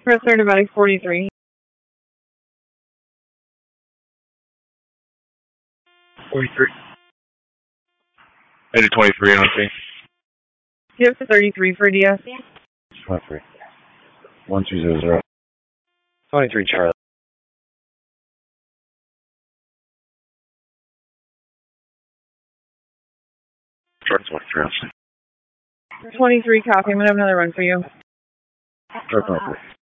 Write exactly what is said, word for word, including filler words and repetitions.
Press Certified forty-three. forty-three. Headed twenty-three on me. Skip thirty-three for D S. twenty-three. one two zero zero. twenty-three, Charlie. Charlie twenty-three, I'll see. twenty-three, copy. I'm going to have another run for you. Charlie twenty-three.